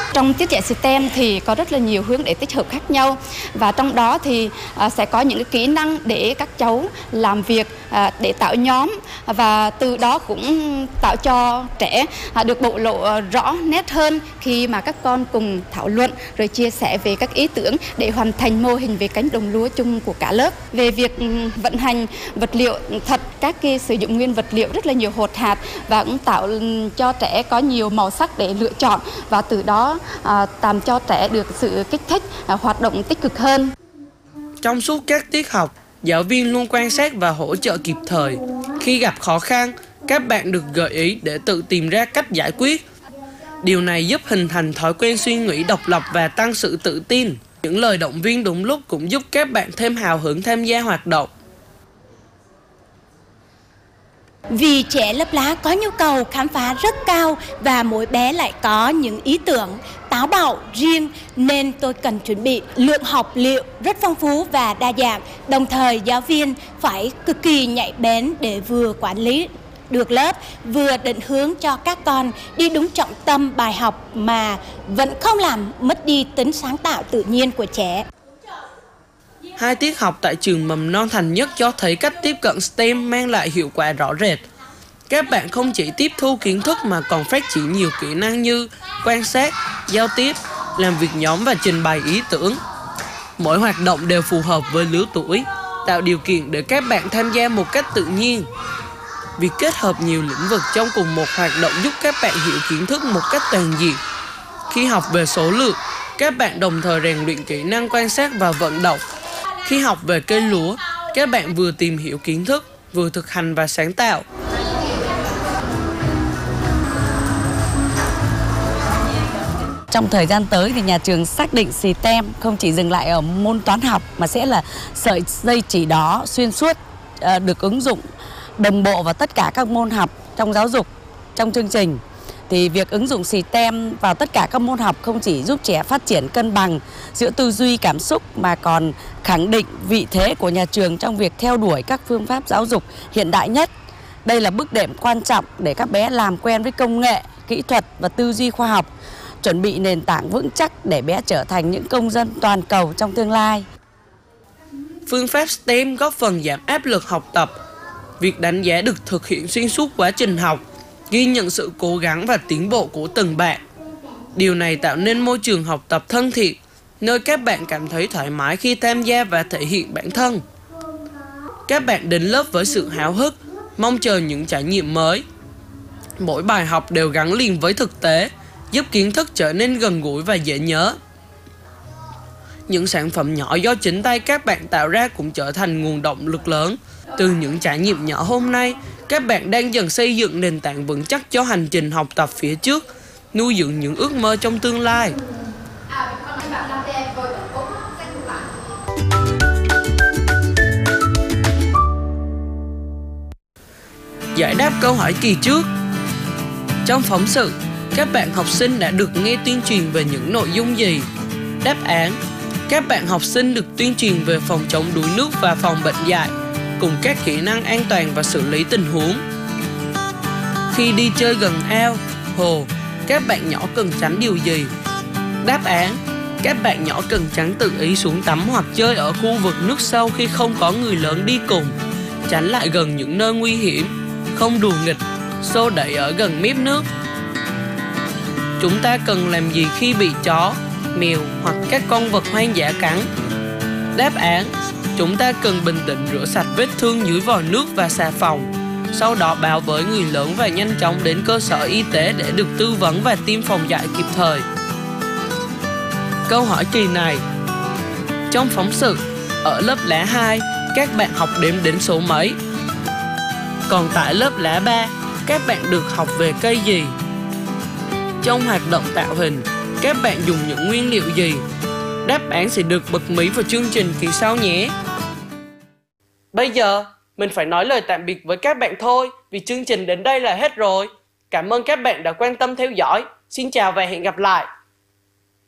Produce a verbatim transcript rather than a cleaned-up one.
Trong tiết dạy STEM thì có rất là nhiều hướng để tích hợp khác nhau, và trong đó thì sẽ có những cái kỹ năng để các cháu làm việc, để tạo nhóm, và từ đó cũng tạo cho trẻ được bộc lộ rõ nét hơn khi mà các con cùng thảo luận rồi chia sẻ về các ý tưởng để hoàn thành mô hình về cánh đồng lúa chung của cả lớp. Về việc vận hành vật liệu thật, các cái sử dụng nguyên vật liệu rất là nhiều hột hạt và cũng tạo cho trẻ có nhiều màu sắc để lựa chọn, và từ đó à, làm cho trẻ được sự kích thích, à, hoạt động tích cực hơn. Trong suốt các tiết học, giáo viên luôn quan sát và hỗ trợ kịp thời. Khi gặp khó khăn, các bạn được gợi ý để tự tìm ra cách giải quyết. Điều này giúp hình thành thói quen suy nghĩ độc lập và tăng sự tự tin. Những lời động viên đúng lúc cũng giúp các bạn thêm hào hứng tham gia hoạt động. Vì trẻ lớp lá có nhu cầu khám phá rất cao và mỗi bé lại có những ý tưởng táo bạo riêng, nên tôi cần chuẩn bị lượng học liệu rất phong phú và đa dạng. Đồng thời giáo viên phải cực kỳ nhạy bén để vừa quản lý được lớp, vừa định hướng cho các con đi đúng trọng tâm bài học mà vẫn không làm mất đi tính sáng tạo tự nhiên của trẻ. Hai tiết học tại trường mầm non Thành Nhất cho thấy cách tiếp cận STEM mang lại hiệu quả rõ rệt. Các bạn không chỉ tiếp thu kiến thức mà còn phát triển nhiều kỹ năng như quan sát, giao tiếp, làm việc nhóm và trình bày ý tưởng. Mỗi hoạt động đều phù hợp với lứa tuổi, tạo điều kiện để các bạn tham gia một cách tự nhiên. Việc kết hợp nhiều lĩnh vực trong cùng một hoạt động giúp các bạn hiểu kiến thức một cách toàn diện. Khi học về số lượng, các bạn đồng thời rèn luyện kỹ năng quan sát và vận động. Khi học về cây lúa, các bạn vừa tìm hiểu kiến thức, vừa thực hành và sáng tạo. Trong thời gian tới thì nhà trường xác định STEM không chỉ dừng lại ở môn toán học mà sẽ là sợi dây chỉ đó xuyên suốt, được ứng dụng đồng bộ vào tất cả các môn học trong giáo dục, trong chương trình. Thì việc ứng dụng STEM vào tất cả các môn học không chỉ giúp trẻ phát triển cân bằng giữa tư duy cảm xúc mà còn khẳng định vị thế của nhà trường trong việc theo đuổi các phương pháp giáo dục hiện đại nhất. Đây là bước đệm quan trọng để các bé làm quen với công nghệ, kỹ thuật và tư duy khoa học, chuẩn bị nền tảng vững chắc để bé trở thành những công dân toàn cầu trong tương lai. Phương pháp STEM góp phần giảm áp lực học tập. Việc đánh giá được thực hiện xuyên suốt quá trình học, ghi nhận sự cố gắng và tiến bộ của từng bạn. Điều này tạo nên môi trường học tập thân thiện, nơi các bạn cảm thấy thoải mái khi tham gia và thể hiện bản thân. Các bạn đến lớp với sự háo hức, mong chờ những trải nghiệm mới. Mỗi bài học đều gắn liền với thực tế, giúp kiến thức trở nên gần gũi và dễ nhớ. Những sản phẩm nhỏ do chính tay các bạn tạo ra cũng trở thành nguồn động lực lớn. Từ những trải nghiệm nhỏ hôm nay, các bạn đang dần xây dựng nền tảng vững chắc cho hành trình học tập phía trước, nuôi dưỡng những ước mơ trong tương lai. Giải đáp câu hỏi kỳ trước. Trong phóng sự, các bạn học sinh đã được nghe tuyên truyền về những nội dung gì? Đáp án: các bạn học sinh được tuyên truyền về phòng chống đuối nước và phòng bệnh dại, cùng các kỹ năng an toàn và xử lý tình huống. Khi đi chơi gần ao, hồ, các bạn nhỏ cần tránh điều gì? Đáp án: các bạn nhỏ cần tránh tự ý xuống tắm hoặc chơi ở khu vực nước sâu khi không có người lớn đi cùng, tránh lại gần những nơi nguy hiểm, không đùa nghịch, xô đẩy ở gần mép nước. Chúng ta cần làm gì khi bị chó, mèo hoặc các con vật hoang dã cắn? Đáp án: chúng ta cần bình tĩnh rửa sạch vết thương dưới vòi nước và xà phòng, sau đó báo với người lớn và nhanh chóng đến cơ sở y tế để được tư vấn và tiêm phòng dại kịp thời. Câu hỏi kỳ này: trong phóng sự, ở lớp lá hai, các bạn học đếm đến số mấy? Còn tại lớp lá ba, các bạn được học về cây gì? Trong hoạt động tạo hình, các bạn dùng những nguyên liệu gì? Đáp án sẽ được bật mí vào chương trình kỳ sau nhé. Bây giờ, mình phải nói lời tạm biệt với các bạn thôi, vì chương trình đến đây là hết rồi. Cảm ơn các bạn đã quan tâm theo dõi. Xin chào và hẹn gặp lại.